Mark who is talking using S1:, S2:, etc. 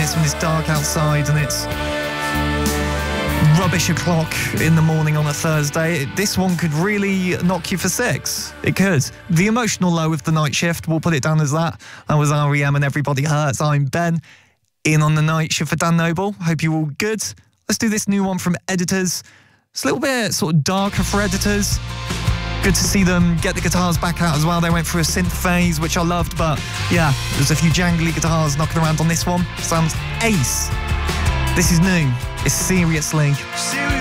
S1: this when it's dark outside and it's rubbish o'clock in the morning on a Thursday. This one could really knock you for six. It could. The emotional low of the night shift, we'll put it down as that. That was R.E.M. and Everybody Hurts. I'm Ben, in on the night shift for Dan Noble. Hope you're all good. Let's do this new one from Editors. It's a little bit sort of darker for Editors. Good to see them get the guitars back out as well. They went through a synth phase, which I loved, but yeah, there's a few jangly guitars knocking around on this one. Sounds ace. This is new. It's Seriously.